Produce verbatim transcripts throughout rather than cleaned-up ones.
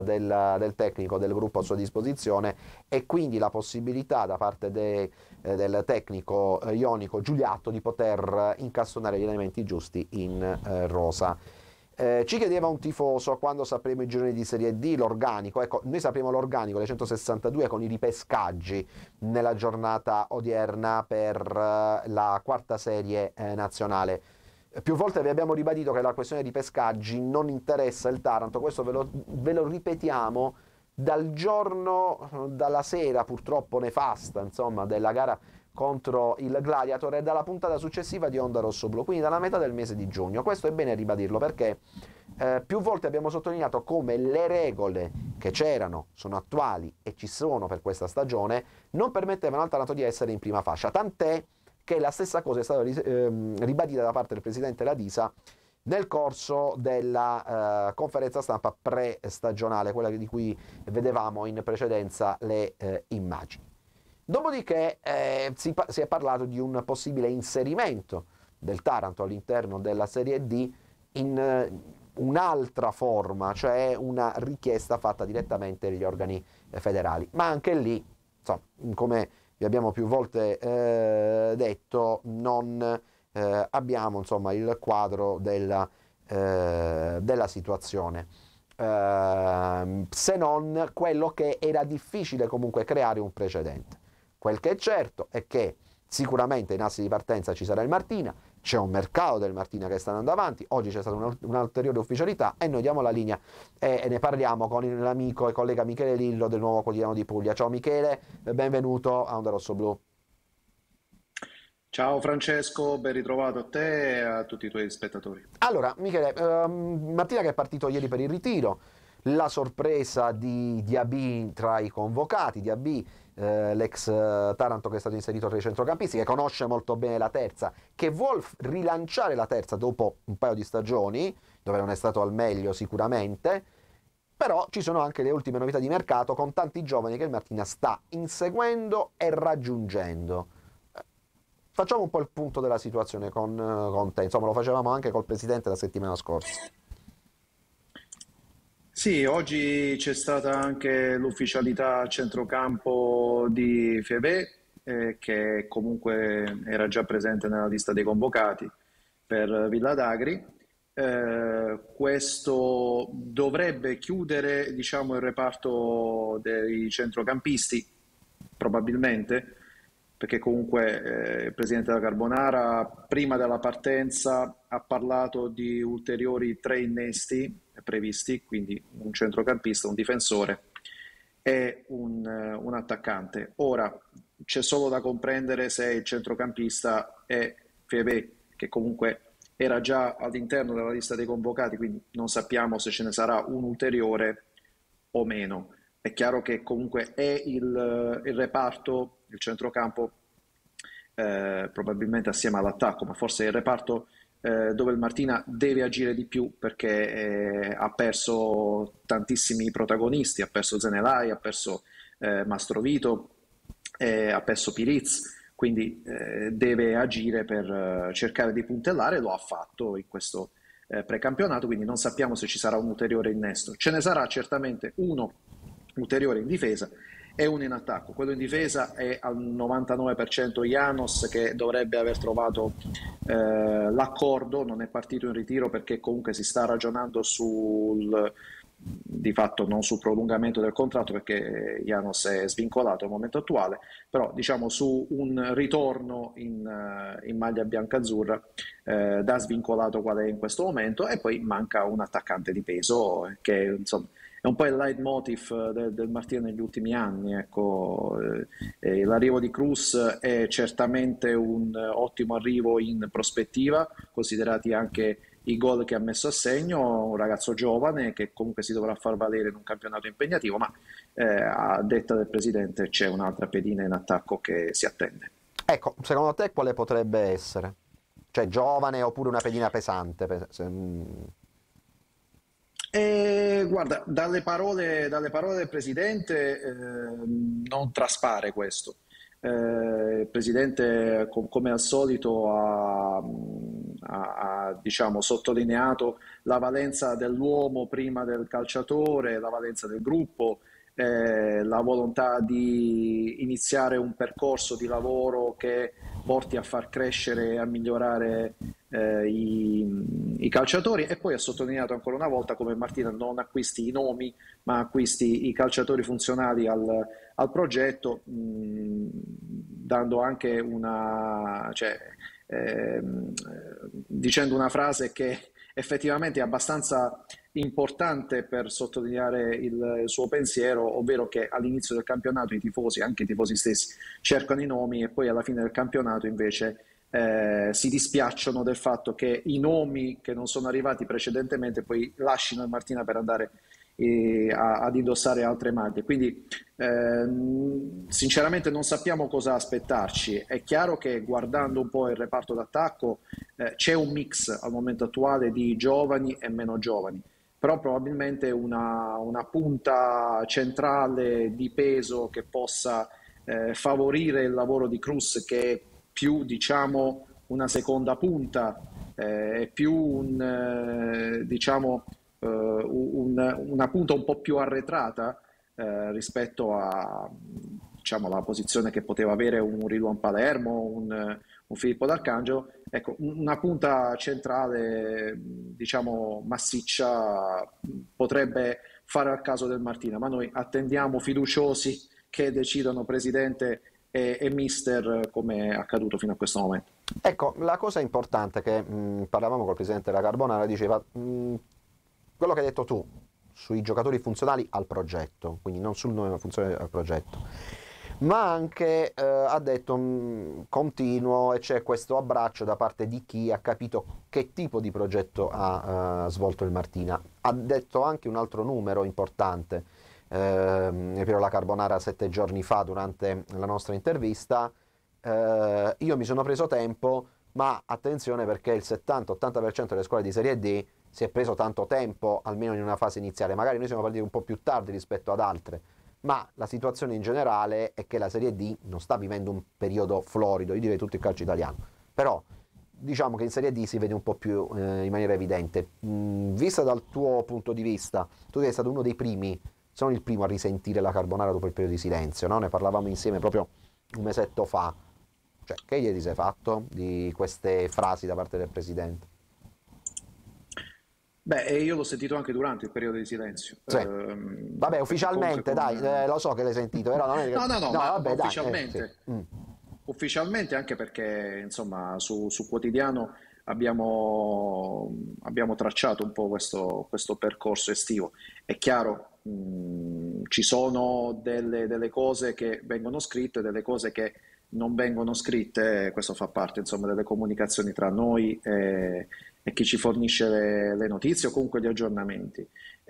del, del tecnico del gruppo a sua disposizione e quindi la possibilità da parte de, eh, del tecnico eh, ionico Giuliatto di poter incastonare gli elementi giusti in eh, rosa. Eh, ci chiedeva un tifoso quando sapremo i gironi di Serie D, l'organico. Ecco, noi sapremo l'organico, le centosessantadue con i ripescaggi nella giornata odierna per eh, la quarta serie eh, nazionale. Più volte vi abbiamo ribadito che la questione di pescaggi non interessa il Taranto, questo ve lo, ve lo ripetiamo dal giorno, dalla sera purtroppo nefasta, insomma, della gara contro il Gladiator e dalla puntata successiva di Onda Rosso Blu, quindi dalla metà del mese di giugno. Questo è bene ribadirlo perché eh, più volte abbiamo sottolineato come le regole che c'erano, sono attuali e ci sono per questa stagione, non permettevano al Taranto di essere in prima fascia, tant'è che la stessa cosa è stata ehm, ribadita da parte del presidente Ladisa nel corso della eh, conferenza stampa pre-stagionale, quella di cui vedevamo in precedenza le eh, immagini. Dopodiché eh, si, si è parlato di un possibile inserimento del Taranto all'interno della Serie D in eh, un'altra forma, cioè una richiesta fatta direttamente agli organi eh, federali, ma anche lì, insomma, come vi abbiamo più volte eh, detto, non eh, abbiamo insomma il quadro della, eh, della situazione, eh, se non quello che era difficile comunque creare un precedente. Quel che è certo è che sicuramente in assi di partenza ci sarà il Martina, c'è un mercato del Martina che sta andando avanti, oggi c'è stata un'ulteriore ufficialità e noi diamo la linea e, e ne parliamo con l'amico e collega Michele Lillo del Nuovo Quotidiano di Puglia. Ciao Michele, benvenuto a Onda Rosso Blu. Ciao Francesco, ben ritrovato a te e a tutti i tuoi spettatori. Allora, Michele, ehm, Martina che è partito ieri per il ritiro, la sorpresa di Diaby tra i convocati, Diaby, eh, l'ex eh, Taranto che è stato inserito tra i centrocampisti, che conosce molto bene la terza, che vuol rilanciare la terza dopo un paio di stagioni, dove non è stato al meglio sicuramente, però ci sono anche le ultime novità di mercato con tanti giovani che il Martina sta inseguendo e raggiungendo. Facciamo un po' il punto della situazione con, con te, insomma lo facevamo anche col presidente la settimana scorsa. Sì, oggi c'è stata anche l'ufficialità a centrocampo di Fiebé, eh, che comunque era già presente nella lista dei convocati per Villa d'Agri. Eh, questo dovrebbe chiudere, diciamo, il reparto dei centrocampisti, probabilmente, perché comunque eh, il presidente della Carbonara prima della partenza ha parlato di ulteriori tre innesti previsti, quindi un centrocampista, un difensore e un, eh, un attaccante. Ora c'è solo da comprendere se il centrocampista è Fiebé, che comunque era già all'interno della lista dei convocati, quindi non sappiamo se ce ne sarà un ulteriore o meno. È chiaro che comunque è il, il reparto, il centrocampo, eh, probabilmente assieme all'attacco, ma forse è il reparto eh, dove il Martina deve agire di più perché eh, ha perso tantissimi protagonisti, ha perso Zenelai, ha perso eh, Mastrovito, eh, ha perso Piriz, quindi eh, deve agire per eh, cercare di puntellare, lo ha fatto in questo eh, precampionato, quindi non sappiamo se ci sarà un ulteriore innesto. Ce ne sarà certamente uno ulteriore in difesa e uno in attacco. Quello in difesa è al novantanove per cento Janos, che dovrebbe aver trovato eh, l'accordo, non è partito in ritiro perché comunque si sta ragionando sul, di fatto non sul prolungamento del contratto perché Janos è svincolato al momento attuale, però diciamo su un ritorno in, in maglia bianca-azzurra eh, da svincolato qual è in questo momento, e poi manca un attaccante di peso che insomma è un po' il leitmotiv del, del Martina negli ultimi anni, ecco. Eh, l'arrivo di Cruz è certamente un ottimo arrivo in prospettiva, considerati anche i gol che ha messo a segno, un ragazzo giovane che comunque si dovrà far valere in un campionato impegnativo, ma eh, a detta del presidente c'è un'altra pedina in attacco che si attende. Ecco, secondo te quale potrebbe essere? Cioè giovane oppure una pedina pesante? pe- se- mm, E, guarda, dalle parole, dalle parole del presidente eh, non traspare questo. Eh, il presidente, com- come al solito, ha, ha, ha, diciamo, sottolineato la valenza dell'uomo prima del calciatore, la valenza del gruppo, eh, la volontà di iniziare un percorso di lavoro che porti a far crescere e a migliorare eh, i, i calciatori, e poi ha sottolineato ancora una volta come Martina non acquisti i nomi ma acquisti i calciatori funzionali al, al progetto, mh, dando anche una, cioè, ehm, dicendo una frase che effettivamente è abbastanza importante per sottolineare il, il suo pensiero, ovvero che all'inizio del campionato i tifosi, anche i tifosi stessi, cercano i nomi e poi alla fine del campionato invece eh, si dispiacciono del fatto che i nomi che non sono arrivati precedentemente poi lasciano il Martina per andare eh, a, ad indossare altre maglie. Quindi ehm, sinceramente non sappiamo cosa aspettarci. È chiaro che guardando un po' il reparto d'attacco eh, c'è un mix al momento attuale di giovani e meno giovani, però probabilmente una, una punta centrale di peso che possa eh, favorire il lavoro di Cruz, che è più, diciamo, una seconda punta, eh, è più un, eh, diciamo, eh, un, una punta un po' più arretrata eh, rispetto a, diciamo, alla posizione che poteva avere un Ridwan Palermo, un, un Filippo D'Arcangelo. Ecco, una punta centrale, diciamo, massiccia potrebbe fare al caso del Martina, ma noi attendiamo fiduciosi che decidano presidente e, e mister, come è accaduto fino a questo momento. Ecco, la cosa importante che mh, parlavamo col presidente della Carbonara, diceva mh, quello che hai detto tu sui giocatori funzionali al progetto, quindi non sul nome ma funzionali al progetto, ma anche eh, ha detto mh, continuo, e c'è questo abbraccio da parte di chi ha capito che tipo di progetto ha uh, svolto il Martina. Ha detto anche un altro numero importante, eh, Piero La Carbonara sette giorni fa durante la nostra intervista: eh, io mi sono preso tempo, ma attenzione perché il settanta ottanta per cento delle squadre di Serie D si è preso tanto tempo, almeno in una fase iniziale. Magari noi siamo partiti un po' più tardi rispetto ad altre, ma la situazione in generale è che la Serie D non sta vivendo un periodo florido, io direi tutto il calcio italiano, però diciamo che in Serie D si vede un po' più eh, in maniera evidente. Mm, vista dal tuo punto di vista, tu sei stato uno dei primi, se non il primo, a risentire la Carbonara dopo il periodo di silenzio, no? Ne parlavamo insieme proprio un mesetto fa. Cioè, che gli ti sei fatto di queste frasi da parte del presidente? Beh, e io l'ho sentito anche durante il periodo di silenzio, Sì. ehm, Vabbè, perché comunque ufficialmente, con... dai, eh, lo so che l'hai sentito, però non è che... No, no, no, No, ma, ma vabbè, dai, eh, sì. ufficialmente, Mm. ufficialmente anche perché insomma su, su Quotidiano abbiamo, abbiamo tracciato un po' questo, questo percorso estivo. È chiaro, mh, ci sono delle, delle cose che vengono scritte, delle cose che non vengono scritte, questo fa parte insomma delle comunicazioni tra noi e, e chi ci fornisce le, le notizie o comunque gli aggiornamenti.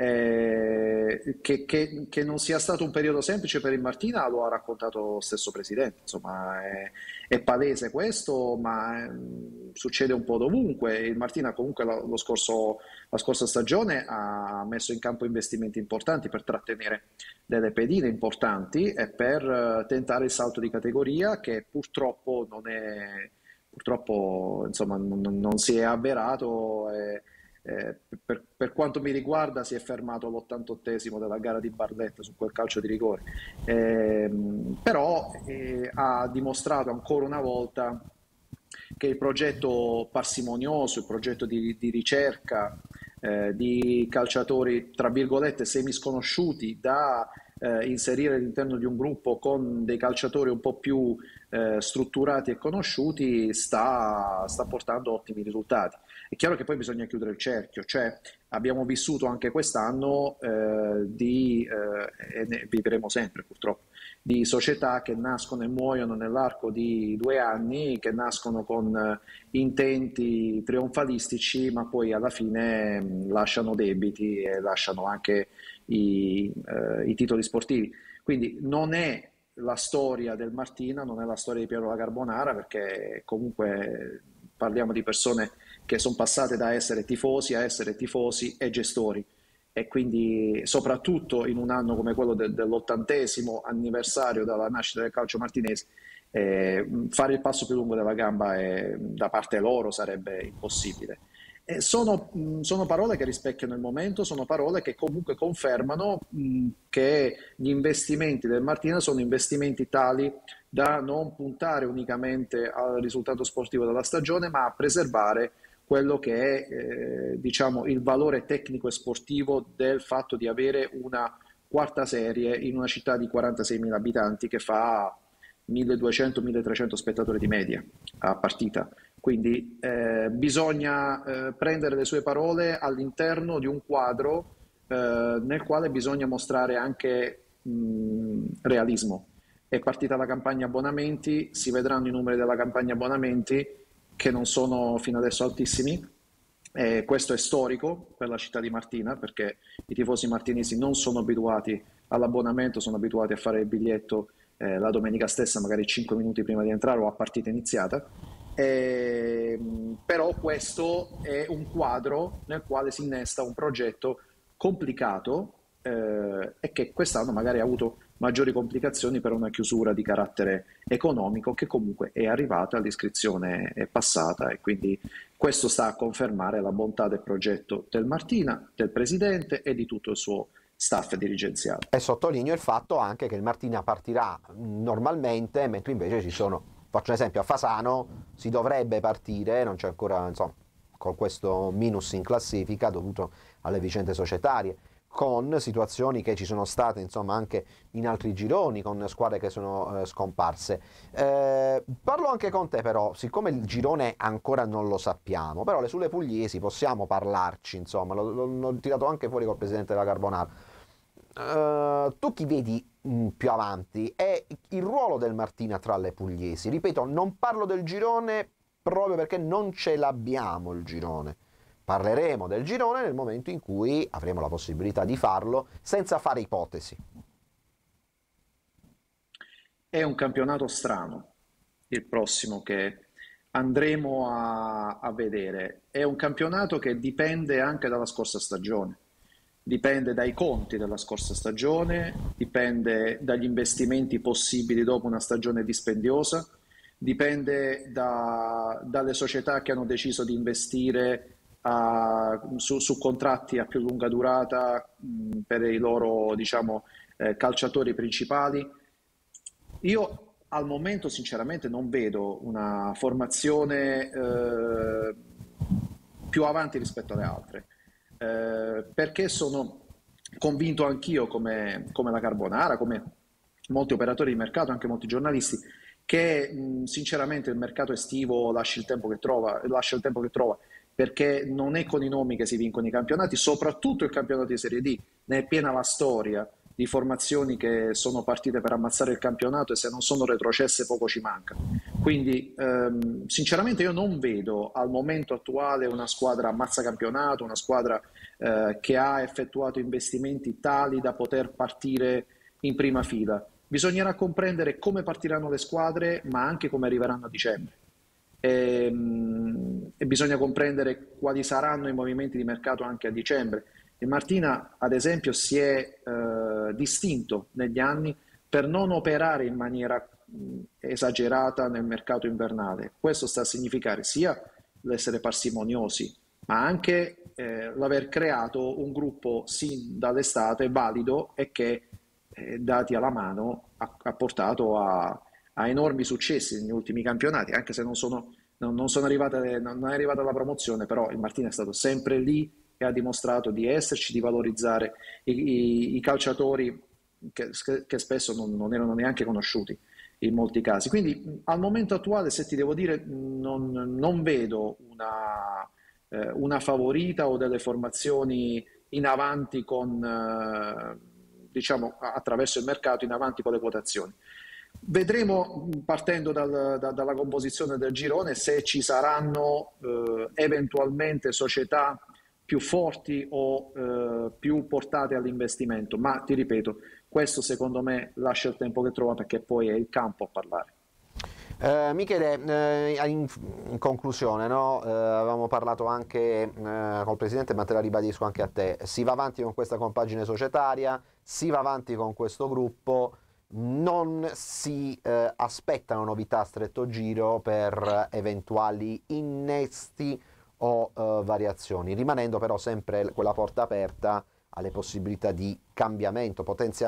Eh, che, che- che non sia stato un periodo semplice per il Martina lo ha raccontato lo stesso presidente, insomma è, è palese questo, ma ehm, succede un po' dovunque. Il Martina comunque lo, lo scorso, la scorsa stagione ha messo in campo investimenti importanti per trattenere delle pedine importanti e per eh, tentare il salto di categoria che purtroppo non è, purtroppo insomma non, non- non si è avverato. E, eh, per, per quanto mi riguarda si è fermato all'ottantottesimo della gara di Barletta su quel calcio di rigore. Ehm, però eh, ha dimostrato ancora una volta che il progetto parsimonioso, il progetto di, di ricerca eh, di calciatori tra virgolette semisconosciuti da eh, inserire all'interno di un gruppo con dei calciatori un po' più eh, strutturati e conosciuti sta, sta portando ottimi risultati. È chiaro che poi bisogna chiudere il cerchio, cioè abbiamo vissuto anche quest'anno eh, di, eh, e ne vivremo sempre purtroppo, di società che nascono e muoiono nell'arco di due anni, che nascono con eh, intenti trionfalistici, ma poi alla fine mh, lasciano debiti e lasciano anche i, eh, i titoli sportivi. Quindi non è la storia del Martina, non è la storia di Piero La Carbonara, perché comunque parliamo di persone che sono passate da essere tifosi a essere tifosi e gestori, e quindi soprattutto in un anno come quello de- dell'ottantesimo anniversario dalla nascita del calcio martinese Eh, fare il passo più lungo della gamba è, da parte loro sarebbe impossibile. E sono, mh, sono parole che rispecchiano il momento, sono parole che comunque confermano mh, che gli investimenti del Martina sono investimenti tali da non puntare unicamente al risultato sportivo della stagione, ma a preservare quello che è eh, diciamo, il valore tecnico e sportivo del fatto di avere una quarta serie in una città di quarantaseimila abitanti che fa milleduecento milletrecento spettatori di media a partita. Quindi eh, bisogna eh, prendere le sue parole all'interno di un quadro eh, nel quale bisogna mostrare anche mh, realismo. È partita la campagna abbonamenti, si vedranno i numeri della campagna abbonamenti che non sono fino adesso altissimi. Eh, questo è storico per la città di Martina perché i tifosi martinesi non sono abituati all'abbonamento, sono abituati a fare il biglietto eh, la domenica stessa, magari cinque minuti prima di entrare o a partita iniziata. Eh, però questo è un quadro nel quale si innesta un progetto complicato eh, e che quest'anno magari ha avuto maggiori complicazioni per una chiusura di carattere economico che comunque è arrivata, l'iscrizione è passata e quindi questo sta a confermare la bontà del progetto del Martina, del presidente e di tutto il suo staff dirigenziale. E sottolineo il fatto anche che il Martina partirà normalmente, mentre invece ci sono, faccio un esempio, a Fasano si dovrebbe partire, non c'è ancora, insomma, con questo minus in classifica dovuto alle vicende societarie, con situazioni che ci sono state insomma anche in altri gironi, con squadre che sono eh, scomparse. Eh, parlo anche con te però, siccome il girone ancora non lo sappiamo, però le sulle pugliesi possiamo parlarci, insomma, l'ho, l'ho, l'ho tirato anche fuori col presidente della Carbonara. Uh, tu chi vedi mh, più avanti? È il ruolo del Martina tra le pugliesi. Ripeto, non parlo del girone proprio perché non ce l'abbiamo il girone. Parleremo del girone nel momento in cui avremo la possibilità di farlo senza fare ipotesi. È un campionato strano il prossimo che andremo a, a vedere. È un campionato che dipende anche dalla scorsa stagione. Dipende dai conti della scorsa stagione, dipende dagli investimenti possibili dopo una stagione dispendiosa, dipende da, dalle società che hanno deciso di investire a, su, su contratti a più lunga durata mh, per i loro, diciamo, eh, calciatori principali. Io al momento sinceramente non vedo una formazione eh, più avanti rispetto alle altre, eh, perché sono convinto anch'io, come, come la Carbonara, come molti operatori di mercato, anche molti giornalisti, che mh, sinceramente il mercato estivo lascia il tempo che trova, lascia il tempo che trova, perché non è con i nomi che si vincono i campionati, soprattutto il campionato di Serie D, ne è piena la storia di formazioni che sono partite per ammazzare il campionato e se non sono retrocesse poco ci manca. Quindi ehm, sinceramente io non vedo al momento attuale una squadra ammazza campionato, una squadra eh, che ha effettuato investimenti tali da poter partire in prima fila. Bisognerà comprendere come partiranno le squadre, ma anche come arriveranno a dicembre. E, e bisogna comprendere quali saranno i movimenti di mercato anche a dicembre. Il Martina, ad esempio, si è eh, distinto negli anni per non operare in maniera mh, esagerata nel mercato invernale. Questo sta a significare sia l'essere parsimoniosi, ma anche eh, l'aver creato un gruppo sin dall'estate valido e che, eh, dati alla mano, ha, ha portato a, a enormi successi negli ultimi campionati, anche se non sono, non, non sono arrivate, non è arrivata la promozione, però il Martina è stato sempre lì e ha dimostrato di esserci, di valorizzare i, i, i calciatori che, che spesso non, non erano neanche conosciuti in molti casi. Quindi al momento attuale, se ti devo dire, non, non vedo una, eh, una favorita o delle formazioni in avanti con, eh, diciamo, attraverso il mercato, in avanti con le quotazioni. Vedremo, partendo dal, da, dalla composizione del girone, se ci saranno eh, eventualmente società più forti o eh, più portate all'investimento, ma ti ripeto, questo secondo me lascia il tempo che trova perché poi è il campo a parlare. Eh, Michele, eh, in, in conclusione, no? Eh, avevamo parlato anche eh, col Presidente, ma te la ribadisco anche a te, si va avanti con questa compagine societaria, si va avanti con questo gruppo, non si eh, aspettano novità a stretto giro per eventuali innesti o eh, variazioni, rimanendo però sempre quella porta aperta alle possibilità di cambiamento, potenziamento